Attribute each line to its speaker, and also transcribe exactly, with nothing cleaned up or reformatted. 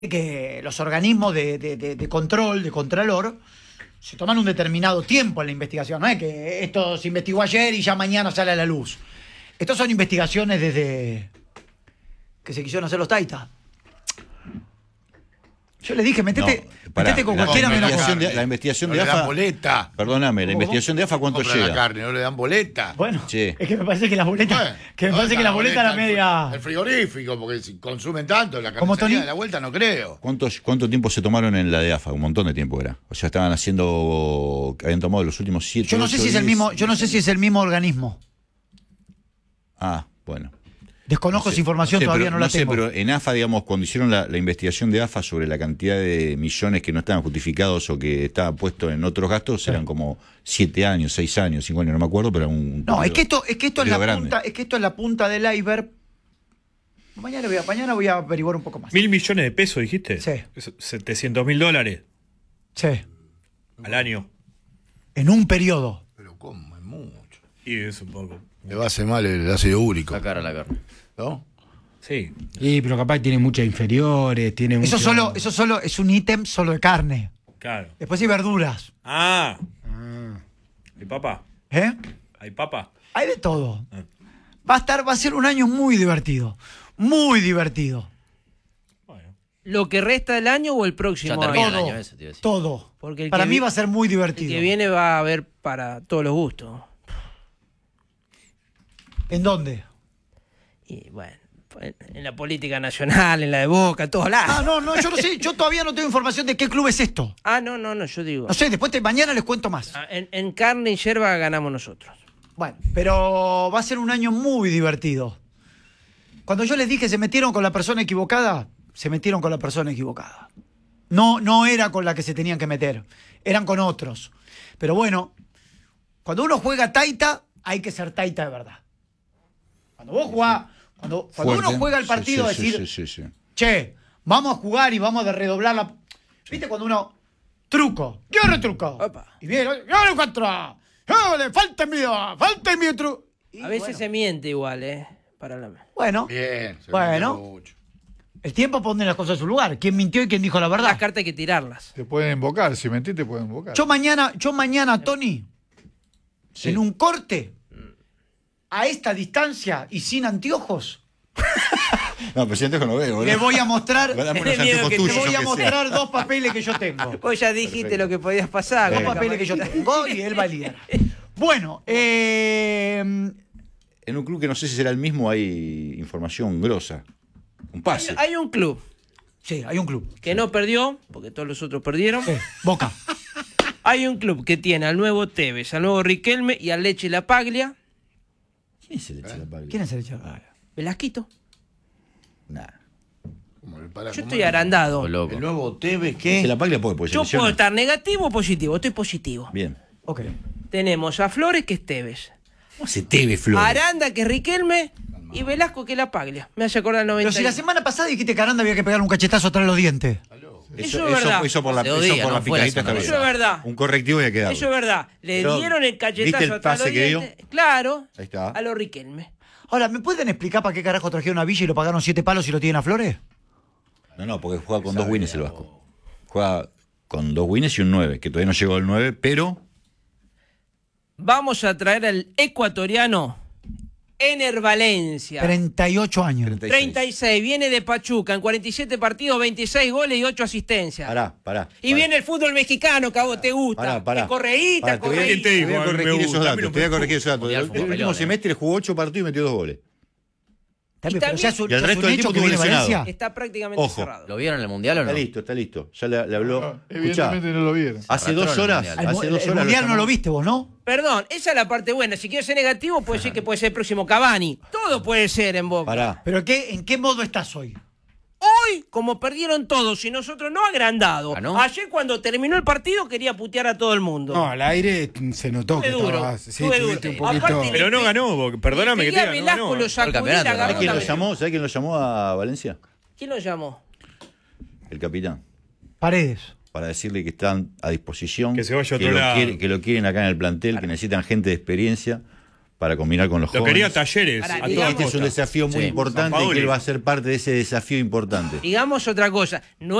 Speaker 1: que los organismos de, de, de, de control, de contralor, se toman un determinado tiempo en la investigación. No es que esto se investigó ayer y ya mañana sale a la luz. Estas son investigaciones desde que se quisieron hacer los Taita. Yo le dije, metete,
Speaker 2: no, pará,
Speaker 1: metete con
Speaker 2: la,
Speaker 1: cualquiera menos
Speaker 2: investigación
Speaker 1: con...
Speaker 2: de, la investigación
Speaker 3: no
Speaker 2: de
Speaker 3: le
Speaker 2: AFA.
Speaker 3: dan boleta.
Speaker 2: Perdóname, la
Speaker 1: ¿Cómo?
Speaker 2: investigación de AFA, ¿cuánto
Speaker 3: Compran
Speaker 2: llega?
Speaker 3: la carne, no le dan boleta.
Speaker 1: Bueno,
Speaker 2: Sí.
Speaker 1: es que me parece que las boletas,
Speaker 3: Bueno,
Speaker 1: que me
Speaker 3: ¿dónde
Speaker 1: parece que
Speaker 3: está
Speaker 1: las boletas la
Speaker 3: boleta?
Speaker 1: media...
Speaker 3: El frigorífico, porque si consumen tanto, la
Speaker 1: ¿Cómo, Tony?
Speaker 3: carnicería de la vuelta no creo.
Speaker 2: ¿Cuánto, ¿Cuánto tiempo se tomaron en la de AFA? Un montón de tiempo era. O sea, estaban haciendo, habían tomado los últimos siete,
Speaker 1: Yo no sé
Speaker 2: ocho,
Speaker 1: si es el
Speaker 2: diez.
Speaker 1: mismo, yo no sé si es el mismo organismo.
Speaker 2: Ah, bueno.
Speaker 1: Desconozco
Speaker 2: No sé,
Speaker 1: esa información,
Speaker 2: no sé,
Speaker 1: todavía
Speaker 2: pero,
Speaker 1: no la
Speaker 2: sé,
Speaker 1: tengo.
Speaker 2: pero en AFA, digamos, cuando hicieron la, la investigación de AFA sobre la cantidad de millones que no estaban justificados o que estaba puesto en otros gastos, eran como siete años, seis años, cinco años, no me acuerdo, pero un
Speaker 1: No,
Speaker 2: periodo-
Speaker 1: es que esto, es que esto es la
Speaker 2: grande.
Speaker 1: punta, es que esto es la punta del iceberg. Mañana voy a, mañana voy a averiguar un poco más.
Speaker 4: Mil millones de pesos, dijiste.
Speaker 1: Sí.
Speaker 4: Es setecientos mil dólares
Speaker 1: Sí.
Speaker 4: al año.
Speaker 1: En un periodo.
Speaker 3: Pero cómo, es mucho.
Speaker 4: Y es un poco.
Speaker 3: Le va a hacer mal el ácido úrico.
Speaker 5: La cara, la carne.
Speaker 3: ¿No?
Speaker 4: Sí.
Speaker 6: Sí, pero capaz tiene muchas inferiores, tiene
Speaker 1: Eso
Speaker 6: mucha-
Speaker 1: solo, eso solo es un ítem solo de carne.
Speaker 4: Claro.
Speaker 1: Después hay verduras.
Speaker 4: Ah.
Speaker 6: Ah.
Speaker 4: ¿Hay papa?
Speaker 1: ¿Eh?
Speaker 4: ¿Hay papa?
Speaker 1: Hay de todo.
Speaker 4: Ah.
Speaker 1: Va a estar, va a ser un año muy divertido. Muy divertido.
Speaker 4: Bueno.
Speaker 7: ¿Lo que resta del año o el próximo
Speaker 5: Ya termina
Speaker 7: año?
Speaker 5: el
Speaker 1: Todo.
Speaker 5: año ese, te iba a decir.
Speaker 1: Todo.
Speaker 7: Porque el
Speaker 1: Para
Speaker 7: que
Speaker 1: mí
Speaker 7: vi-
Speaker 1: va a ser muy
Speaker 7: El
Speaker 1: divertido.
Speaker 7: que viene va a haber para todos los gustos.
Speaker 1: ¿En dónde?
Speaker 7: Y bueno, pues, en la política nacional, en la de Boca, en todos lados.
Speaker 1: Ah, no, no, yo no sé. Yo todavía no tengo información de qué club es esto.
Speaker 7: Ah, no, no, no, yo digo.
Speaker 1: No sé, después de mañana les cuento más.
Speaker 7: Ah, En, en carne y yerba ganamos nosotros.
Speaker 1: Bueno, pero va a ser un año muy divertido. Cuando yo les dije se metieron con la persona equivocada, se metieron con la persona equivocada. No, no era con la que se tenían que meter, eran con otros. Pero bueno, cuando uno juega taita, hay que ser taita de verdad. Cuando vos jugás, cuando, cuando
Speaker 2: Fuerte.
Speaker 1: uno juega el partido,
Speaker 2: Sí, sí,
Speaker 1: decir,
Speaker 2: sí, sí, sí.
Speaker 1: che, vamos a jugar y vamos a redoblar la... ¿Viste cuando uno... Truco, yo retruco.
Speaker 7: Opa.
Speaker 1: Y viene, yo lo encuentro. ¡Oh, le falta envío! ¡Falta envío! Tru... Y
Speaker 7: A veces
Speaker 1: bueno,
Speaker 7: se miente igual, ¿eh? Para la...
Speaker 1: Bueno,
Speaker 3: Bien. se
Speaker 1: Bueno.
Speaker 3: mintió mucho.
Speaker 1: el tiempo pone las cosas en su lugar. ¿Quién mintió y quién dijo la
Speaker 7: Las
Speaker 1: verdad?
Speaker 7: cartas hay que tirarlas.
Speaker 8: Te pueden invocar, si mentís te pueden invocar.
Speaker 1: Yo mañana, yo mañana, Tony,
Speaker 2: Sí.
Speaker 1: en un corte, a esta distancia y sin anteojos,
Speaker 2: No, presidente, no lo veo, ¿verdad?
Speaker 1: le voy a mostrar,
Speaker 2: Dame unos
Speaker 7: Tenés miedo
Speaker 2: anteojos
Speaker 7: que te
Speaker 2: tuyos,
Speaker 1: le voy a
Speaker 2: aunque sea.
Speaker 1: mostrar dos papeles que yo tengo.
Speaker 7: Vos ya dijiste
Speaker 2: Perfecto.
Speaker 7: lo que podías pasar.
Speaker 1: Dos
Speaker 7: con el
Speaker 1: papeles que yo
Speaker 7: camarita.
Speaker 1: tengo y él va a lidiar. Bueno, eh,
Speaker 2: En un club que no sé si será el mismo hay información grosa. Un pase.
Speaker 7: Hay un club
Speaker 1: sí, hay un club.
Speaker 7: que no perdió, porque todos los otros perdieron.
Speaker 1: Sí, Boca.
Speaker 7: Hay un club que tiene al nuevo Tevez, al nuevo Riquelme y al Leche La Paglia.
Speaker 2: ¿Quién es el echa la paglia?
Speaker 1: ¿Quién es el chaval?
Speaker 7: Velasquito.
Speaker 2: Nah.
Speaker 3: Como el para-
Speaker 7: Yo
Speaker 3: como
Speaker 7: estoy
Speaker 3: el-
Speaker 7: arandado.
Speaker 5: Oh, loco.
Speaker 3: El nuevo Tevez,
Speaker 2: ¿Se
Speaker 3: ¿qué?
Speaker 2: la paglia puede? Pues
Speaker 7: Yo puedo estar negativo o positivo. Estoy positivo.
Speaker 2: Bien.
Speaker 1: Ok.
Speaker 7: Tenemos a Flores, que es Tevez.
Speaker 2: ¿Cómo se te ve, Flor?
Speaker 7: Aranda, que es Riquelme. Y Velasco, que es La Paglia. Me hace acordar el noventa.
Speaker 1: Pero si la semana pasada dijiste que a Aranda había que pegarle un cachetazo atrás de los dientes.
Speaker 7: Eso es verdad.
Speaker 2: Eso por la,
Speaker 5: Hace
Speaker 2: eso
Speaker 5: dos días,
Speaker 2: por la
Speaker 5: no fue la
Speaker 2: picadita está
Speaker 5: semana
Speaker 2: bien.
Speaker 7: Eso es verdad.
Speaker 2: Un correctivo y ha quedado.
Speaker 7: Eso es verdad. Le
Speaker 2: Pero,
Speaker 7: dieron el cachetazo
Speaker 2: ¿viste el
Speaker 7: atrás de
Speaker 2: pase
Speaker 7: los
Speaker 2: que dio?
Speaker 7: dientes. Claro.
Speaker 2: Ahí está.
Speaker 7: A los Riquelme.
Speaker 1: Ahora, ¿me pueden explicar para qué carajo trajeron a Villa y lo pagaron siete palos y lo tienen a Flores?
Speaker 2: No, no, porque juega con dos winners el Vasco. Juega con dos winners y un nueve, que todavía no llegó al nueve, pero
Speaker 7: Vamos a traer al ecuatoriano Ener Valencia.
Speaker 1: treinta y ocho años.
Speaker 7: treinta y seis. Viene de Pachuca. En cuarenta y siete partidos, veintiséis goles y ocho asistencias.
Speaker 2: Pará, pará.
Speaker 7: Y
Speaker 2: pará.
Speaker 7: viene el fútbol mexicano que a vos te gusta.
Speaker 2: Pará, pará.
Speaker 7: Que correíta,
Speaker 2: Pará, te voy a-
Speaker 7: correíta.
Speaker 4: te digo?
Speaker 2: Te voy a
Speaker 4: A mí me
Speaker 2: corregir esos
Speaker 4: gusta, a mí
Speaker 2: datos.
Speaker 4: no
Speaker 2: Te voy a
Speaker 4: me
Speaker 2: corregir esos datos.
Speaker 5: Mundial
Speaker 2: El
Speaker 5: fútbol,
Speaker 2: último
Speaker 5: pelón,
Speaker 2: semestre jugó ocho partidos y metió dos goles.
Speaker 1: Está bien,
Speaker 7: Y
Speaker 1: pero ya es un,
Speaker 2: Y el
Speaker 1: ya es
Speaker 2: resto
Speaker 1: un
Speaker 2: del
Speaker 1: hecho
Speaker 2: tiempo
Speaker 1: que
Speaker 2: estuvo
Speaker 1: viene
Speaker 2: lesionado.
Speaker 1: Valencia.
Speaker 7: Está prácticamente
Speaker 2: Ojo.
Speaker 7: cerrado.
Speaker 5: ¿Lo vieron en el mundial o no?
Speaker 2: Está listo, está listo. Ya le, le habló.
Speaker 8: No,
Speaker 2: Escuchá,
Speaker 8: evidentemente no lo vieron.
Speaker 2: hace
Speaker 5: Arrastró
Speaker 2: dos
Speaker 5: el
Speaker 2: horas.
Speaker 5: Mundial.
Speaker 1: El,
Speaker 2: Hace
Speaker 1: mu-
Speaker 2: dos
Speaker 1: el
Speaker 2: horas
Speaker 1: mundial no
Speaker 2: llamó-
Speaker 1: lo viste vos, ¿no?
Speaker 7: Perdón, esa es la parte buena. Si quiero ser negativo, puede ser que puede ser el próximo Cavani. Todo puede ser en Boca.
Speaker 2: Pará.
Speaker 1: ¿Pero qué, en qué modo estás hoy?
Speaker 7: Hoy, como perdieron todos y nosotros no agrandado.
Speaker 5: ¿Ganó?
Speaker 7: Ayer cuando terminó el partido quería putear a todo el mundo.
Speaker 6: No, al aire se notó que
Speaker 7: Estuve duro,
Speaker 6: estabas. Sí,
Speaker 7: estuve
Speaker 6: estuviste un
Speaker 7: duro.
Speaker 6: poquito.
Speaker 7: Aparte,
Speaker 4: Pero no ganó, porque- perdóname que te
Speaker 7: Pegué a
Speaker 4: diga, no
Speaker 7: Velasco,
Speaker 4: ganó.
Speaker 7: lo
Speaker 4: eh.
Speaker 7: sacudí,
Speaker 5: El campeonato,
Speaker 7: la agarró
Speaker 2: ¿Sabés quién lo
Speaker 7: también.
Speaker 2: llamó? ¿Sabés quién lo llamó a Valencia?
Speaker 7: ¿Quién lo llamó?
Speaker 2: El capitán.
Speaker 1: Paredes.
Speaker 2: Para decirle que están a disposición.
Speaker 4: Que se vaya a otro
Speaker 2: lo
Speaker 4: lado.
Speaker 2: quiere- que lo quieren acá en el plantel, que necesitan gente de experiencia para combinar con los
Speaker 4: Lo
Speaker 2: jóvenes.
Speaker 4: quería Talleres.
Speaker 7: Pará,
Speaker 4: a
Speaker 7: digamos-
Speaker 4: toda
Speaker 2: Este es un
Speaker 4: costa.
Speaker 2: desafío muy
Speaker 7: Sí.
Speaker 2: importante y
Speaker 4: Sampaoli.
Speaker 2: que él va a ser parte de ese desafío importante.
Speaker 7: Digamos otra cosa, no